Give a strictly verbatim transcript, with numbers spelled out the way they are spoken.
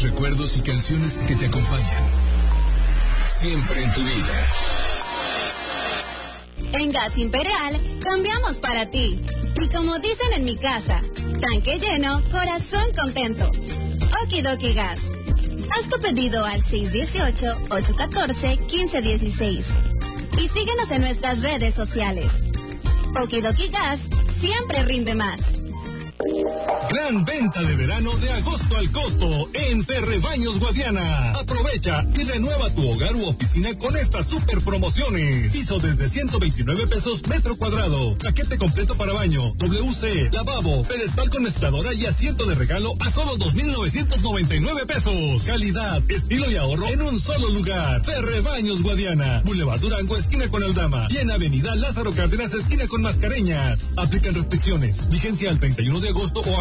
recuerdos y canciones que te acompañan siempre en tu vida. En Gas Imperial, cambiamos para ti. Y como dicen en mi casa, tanque lleno, corazón contento. Okidoki Gas. Haz tu pedido al seis uno ocho, ocho uno cuatro, uno cinco uno seis. Y síguenos en nuestras redes sociales. Okidoki Gas siempre rinde más. Gran venta de verano de agosto al costo en Terrebaños Guadiana. Aprovecha y renueva tu hogar u oficina con estas super promociones. Piso desde ciento veintinueve pesos metro cuadrado. Paquete completo para baño, W C, lavabo, pedestal con mezcladora y asiento de regalo a solo dos mil novecientos noventa y nueve pesos. Calidad, estilo y ahorro en un solo lugar. Terrebaños Guadiana. Boulevard Durango, esquina con Aldama. Y en Avenida Lázaro Cárdenas, esquina con Mascareñas. Aplican restricciones. Vigencia al treinta y uno de agosto o